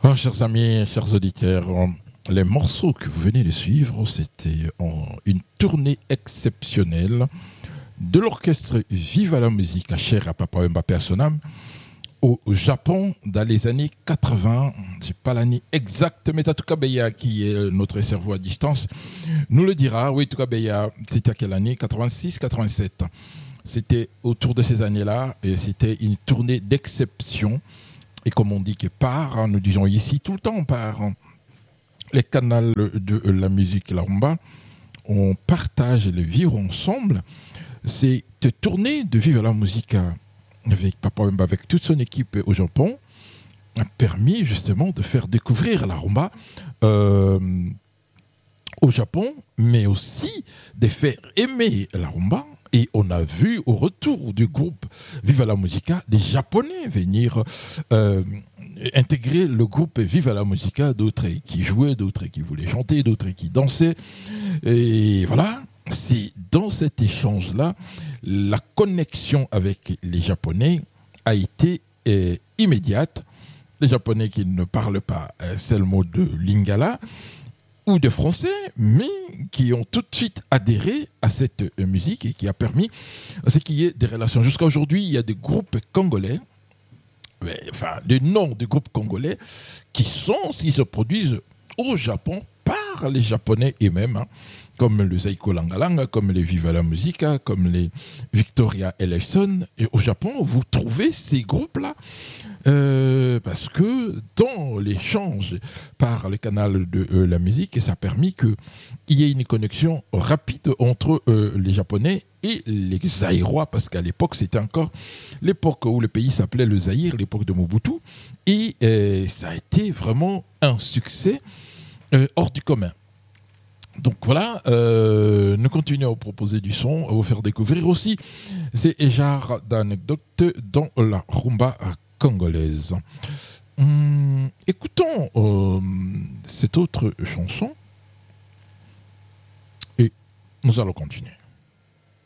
Chers amis, chers auditeurs, les morceaux que vous venez de suivre, c'était une tournée exceptionnelle de l'orchestre Viva la musique, cher à Papa Wemba Personnam, au Japon dans les années 80. C'est pas l'année exacte, mais Tatukabeya, qui est notre cerveau à distance, nous le dira. Oui, Tatukabeya, c'était à quelle année? 86, 87. C'était autour de ces années-là, et c'était une tournée d'exception. Et comme on dit que par, nous disons ici tout le temps par les canaux de la musique la rumba, on partage le vivre ensemble. Cette tournée de Vive la musique avec Papa Wemba, avec toute son équipe au Japon, a permis justement de faire découvrir la rumba au Japon, mais aussi de faire aimer la rumba. Et on a vu au retour du groupe Viva la Musica des Japonais venir intégrer le groupe Viva la Musica, d'autres qui jouaient, d'autres qui voulaient chanter, d'autres qui dansaient. Et voilà, c'est dans cet échange-là, la connexion avec les Japonais a été immédiate. Les Japonais qui ne parlent pas un seul mot de lingala ou de français, mais qui ont tout de suite adhéré à cette musique et qui a permis à ce qu'il y ait des relations. Jusqu'à aujourd'hui, il y a des groupes congolais, des noms de groupes congolais qui se produisent au Japon par les Japonais eux-mêmes, comme le Zaiko Langalanga, comme les Viva la Musica, comme les Victoria Eleison. Et au Japon, vous trouvez ces groupes-là parce que dans l'échange par le canal de la musique, ça a permis qu'il y ait une connexion rapide entre les Japonais et les Zaïrois, parce qu'à l'époque, c'était encore l'époque où le pays s'appelait le Zaïre, l'époque de Mobutu, et ça a été vraiment un succès hors du commun. Donc voilà, nous continuons à vous proposer du son, à vous faire découvrir aussi ces genres d'anecdotes dans la rumba congolaise. Écoutons cette autre chanson et nous allons continuer.